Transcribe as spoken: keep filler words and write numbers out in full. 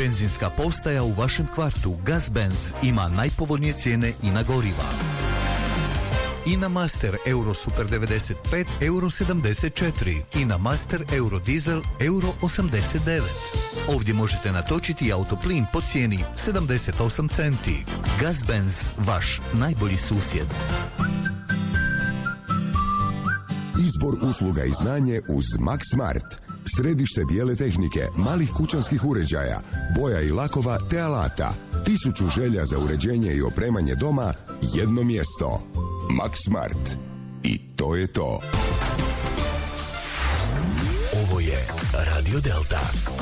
Benzinska postaja u vašem kvartu Gazbenz ima najpovoljnije cijene i na goriva. Ina Master Euro Super devedeset pet euro sedamdeset četiri, Ina Master Euro Diesel euro osamdeset devet. Ovdje možete natočiti autoplin po cijeni sedamdeset osam centi. Gazbenz, vaš najbolji susjed. Izbor usluga i znanje uz Max Smart. Središte bijele tehnike, malih kućanskih uređaja, boja i lakova te alata. Tisuću želja za uređenje i opremanje doma, jedno mjesto. Max Smart. I to je to. Ovo je Radio Delta.